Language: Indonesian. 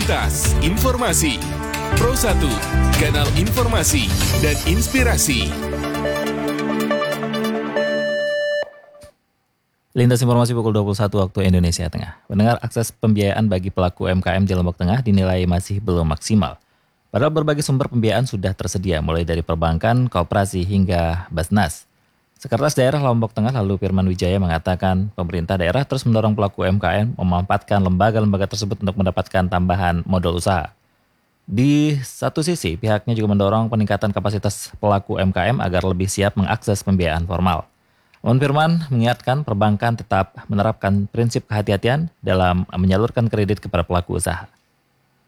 Kualitas informasi. Pro 1, kanal informasi dan inspirasi. Lintas informasi pukul 21 waktu Indonesia Tengah. Pendengar, akses pembiayaan bagi pelaku UMKM di Lombok Tengah dinilai masih belum maksimal. Padahal berbagai sumber pembiayaan sudah tersedia, mulai dari perbankan, koperasi, hingga Basnas. Sekretaris Daerah Lombok Tengah lalu Firman Wijaya mengatakan pemerintah daerah terus mendorong pelaku UMKM memanfaatkan lembaga-lembaga tersebut untuk mendapatkan tambahan modal usaha. Di satu sisi, pihaknya juga mendorong peningkatan kapasitas pelaku UMKM agar lebih siap mengakses pembiayaan formal. Namun Firman mengingatkan perbankan tetap menerapkan prinsip kehati-hatian dalam menyalurkan kredit kepada pelaku usaha.